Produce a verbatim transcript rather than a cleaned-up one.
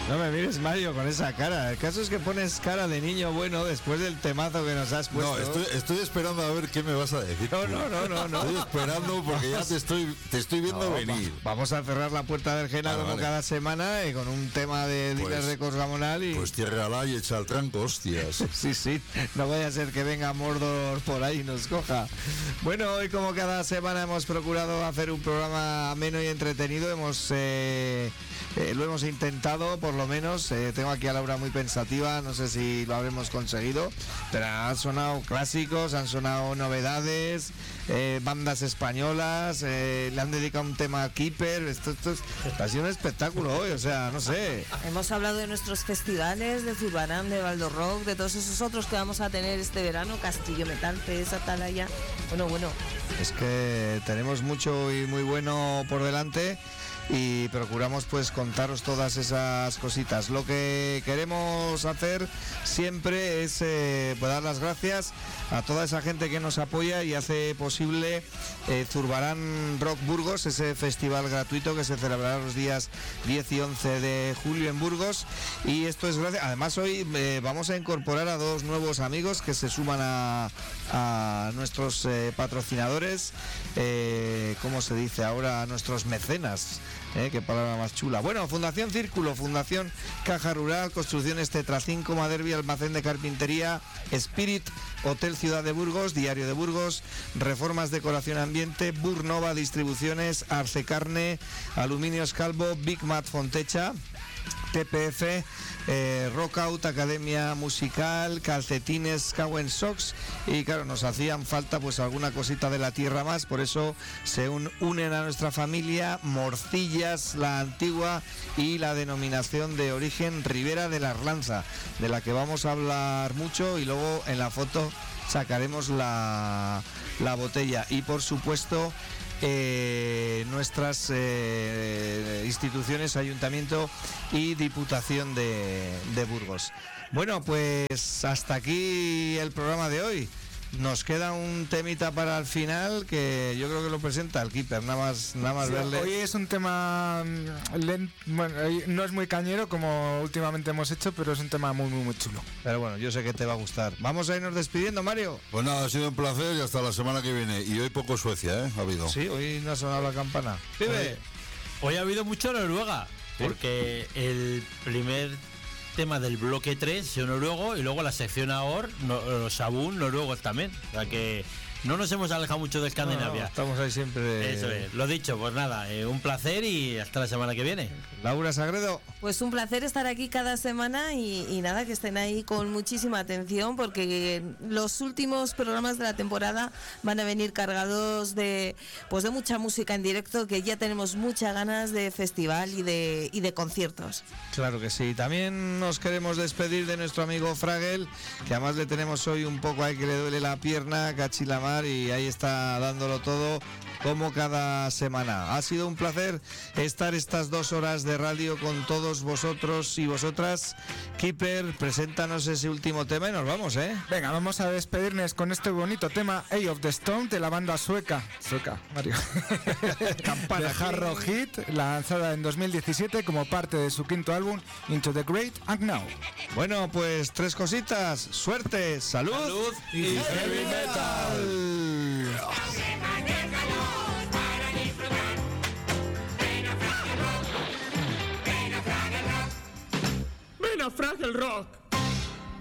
No me mires, Mario, con esa cara. El caso es que pones cara de niño bueno después del temazo que nos has puesto. No, estoy, estoy esperando a ver qué me vas a decir. No, no, no, no, no. Estoy esperando porque ya te estoy, te estoy viendo No, venir. va, vamos a cerrar la puerta del Gena Vale, como vale. cada semana y con un tema de Pues- Diner Records Gamonal y... Pues tierra y echa al tranco, hostias. Sí, sí, no vaya a ser que venga Mordor por ahí y nos coja. Bueno, hoy como cada semana hemos procurado hacer un programa ameno y entretenido. Hemos eh, eh, lo hemos intentado, por lo menos. Eh, tengo aquí a Laura muy pensativa, no sé si lo habremos conseguido, pero han sonado clásicos, han sonado novedades, eh, bandas españolas, eh, le han dedicado un tema a Keeper. Esto, esto es- ha sido un espectáculo hoy, o sea, no sé. Hemos hablado de nuestros festivales, de Zurbarán, de Baldo Rock, de todos esos otros que vamos a tener este verano, Castillo Metal, P S Atalaya. Bueno, bueno, Es que tenemos mucho y muy bueno por delante y procuramos pues contaros todas esas cositas. Lo que queremos hacer siempre es eh, pues, dar las gracias a toda esa gente que nos apoya y hace posible eh, Zurbarán Rock Burgos, ese festival gratuito que se celebrará los días diez y once de julio en Burgos. Y esto es gracias, además hoy eh, vamos a incorporar a dos nuevos amigos que se suman a, a nuestros eh, patrocinadores, eh, ¿cómo se dice ahora? A nuestros mecenas, eh, qué palabra más chula. Bueno, Fundación Círculo, Fundación Caja Rural, Construcciones Tetracinco, Maderbi, Almacén de Carpintería, Spirit, Hotel Ciudad de Burgos, Diario de Burgos, Reformas Decoración Ambiente, Burnova Distribuciones, Arce Carne, Aluminios Calvo, Big Mat Fontecha, T P F, eh, Rockout, Academia Musical, Calcetines, Cowen Socks, y claro, nos hacían falta pues alguna cosita de la tierra más, por eso se un- unen a nuestra familia Morcillas, la antigua, y la denominación de origen Ribera de la Arlanza, de la que vamos a hablar mucho y luego en la foto sacaremos la, la botella. Y por supuesto eh, nuestras eh, instituciones, Ayuntamiento y Diputación de, de Burgos. Bueno, pues hasta aquí el programa de hoy. Nos queda un temita para el final que yo creo que lo presenta el Keeper, nada más, nada más Sí, verle. hoy es un tema mm, len- bueno, hoy no es muy cañero como últimamente hemos hecho, pero es un tema muy muy muy chulo. Pero bueno, yo sé que te va a gustar. Vamos a irnos despidiendo, Mario. Pues nada, ha sido un placer y hasta la semana que viene. Y hoy poco Suecia, ¿eh? Ha habido. Sí, hoy no ha sonado la campana. Pibe. Hoy ha habido mucho Noruega, porque el primer tema del bloque tres es noruego y luego la sección AOR, no, los Sabún noruegos también. O sea que no nos hemos alejado mucho de No, no, Escandinavia. estamos ahí siempre. Eso es, lo dicho, pues nada, eh, un placer y hasta la semana que viene. Laura Sagredo. pues un placer estar aquí cada semana y, y nada, que estén ahí con muchísima atención porque los últimos programas de la temporada van a venir cargados de pues de mucha música en directo, que ya tenemos muchas ganas de festival y de, y de conciertos. Claro que sí. También nos queremos despedir de nuestro amigo Fragel, que además le tenemos hoy un poco ahí que le duele la pierna, cachilamar, y ahí está dándolo todo como cada semana. Ha sido un placer estar estas dos horas de radio con todos vosotros y vosotras. Keeper, preséntanos ese último tema y nos vamos, ¿eh? Venga, vamos a despedirnos con este bonito tema Eye of the Stone de la banda sueca, sueca, Mario, Campana. de Hard Rock Hit, lanzada en dos mil diecisiete como parte de su quinto álbum Into the Great Unknown. Bueno, pues tres cositas. Suerte, salud, Salud y heavy metal. Ven a Fraggle Rock.